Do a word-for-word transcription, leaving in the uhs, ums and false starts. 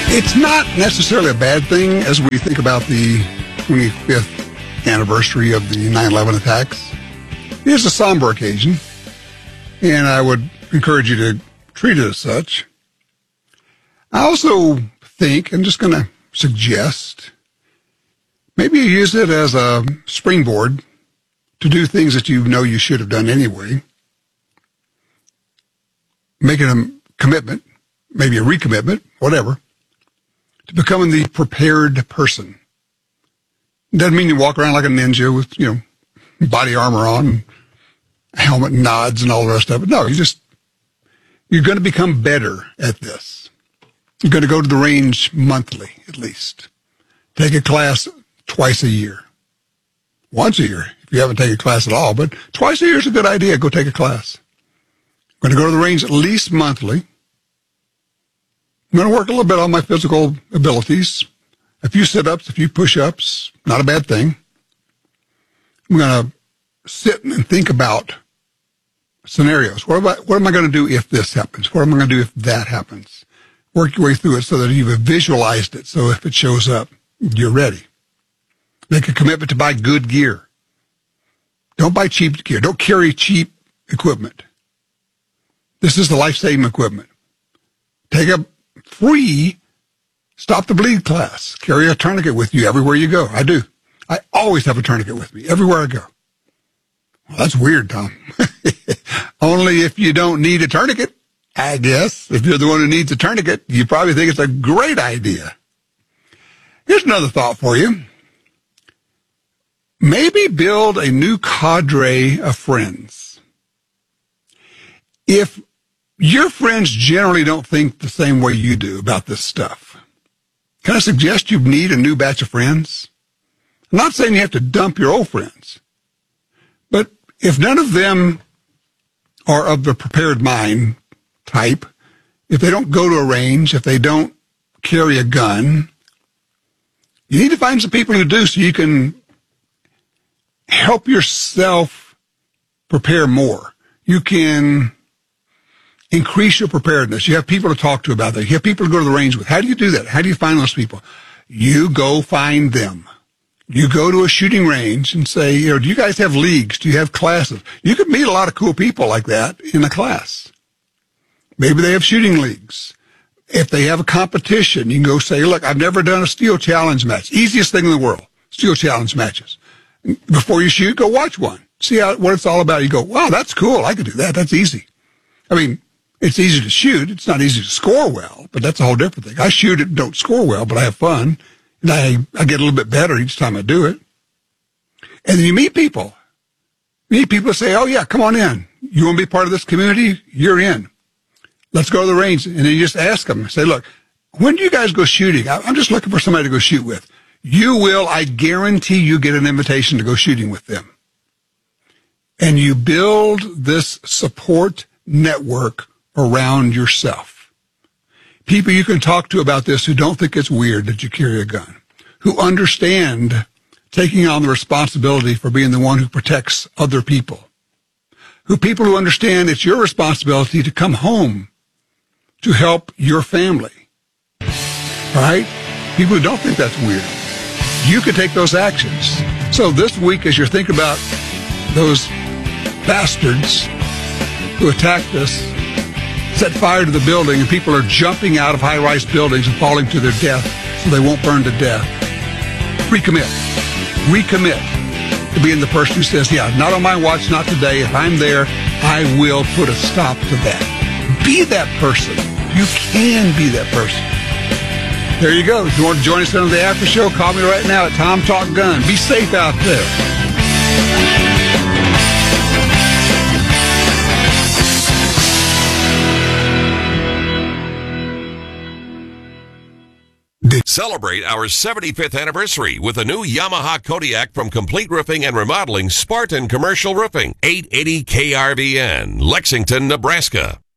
It's not necessarily a bad thing as we think about the twenty-fifth anniversary of the nine eleven attacks. It is a somber occasion, and I would encourage you to treat it as such. I also think, I'm just going to suggest, maybe you use it as a springboard to do things that you know you should have done anyway. Making a commitment, maybe a recommitment, whatever, to becoming the prepared person. Doesn't mean you walk around like a ninja with, you know, body armor on, helmet and nods and all the rest of it. No, you just, you're going to become better at this. You're going to go to the range monthly, at least. Take a class twice a year. Once a year, if you haven't taken a class at all, but twice a year is a good idea. Go take a class. I'm going to go to the range at least monthly. I'm going to work a little bit on my physical abilities. A few sit-ups, a few push-ups, not a bad thing. I'm going to sit and think about scenarios. What, about, what am I going to do if this happens? What am I going to do if that happens? Work your way through it so that you've visualized it, so if it shows up, you're ready. Make a commitment to buy good gear. Don't buy cheap gear. Don't carry cheap equipment. This is the life-saving equipment. Take a free Stop the Bleed class. Carry a tourniquet with you everywhere you go. I do. I always have a tourniquet with me everywhere I go. Well, that's weird, Tom. Only if you don't need a tourniquet, I guess. If you're the one who needs a tourniquet, you probably think it's a great idea. Here's another thought for you. Maybe build a new cadre of friends. If your friends generally don't think the same way you do about this stuff, can I suggest you need a new batch of friends? I'm not saying you have to dump your old friends, but if none of them are of the prepared mind type, if they don't go to a range, if they don't carry a gun, you need to find some people who do so you can help yourself prepare more. You can increase your preparedness. You have people to talk to about that. You have people to go to the range with. How do you do that? How do you find those people? You go find them. You go to a shooting range and say, you know, do you guys have leagues? Do you have classes? You could meet a lot of cool people like that in a class. Maybe they have shooting leagues. If they have a competition, you can go say, look, I've never done a steel challenge match. Easiest thing in the world, steel challenge matches. Before you shoot, go watch one. See how, what it's all about. You go, wow, that's cool. I could do that. That's easy. I mean, it's easy to shoot. It's not easy to score well, but that's a whole different thing. I shoot it and don't score well, but I have fun. And I, I get a little bit better each time I do it. And then you meet people. You meet people that say, oh, yeah, come on in. You want to be part of this community? You're in. Let's go to the range. And then you just ask them, say, look, when do you guys go shooting? I'm just looking for somebody to go shoot with. You will, I guarantee you get an invitation to go shooting with them. And you build this support network around yourself. People you can talk to about this who don't think it's weird that you carry a gun, who understand taking on the responsibility for being the one who protects other people, who people who understand it's your responsibility to come home to help your family. All right? People who don't think that's weird. You can take those actions. So this week, as you're thinking about those bastards who attacked us, set fire to the building, and people are jumping out of high-rise buildings and falling to their death so they won't burn to death, recommit. Recommit to being the person who says, yeah, not on my watch, not today. If I'm there, I will put a stop to that. Be that person. You can be that person. There you go. If you want to join us on the after show, call me right now at Tom Talk Gun. Be safe out there. Celebrate our seventy-fifth anniversary with a new Yamaha Kodiak from Complete Roofing and Remodeling, Spartan Commercial Roofing, eight eighty K R V N, Lexington, Nebraska.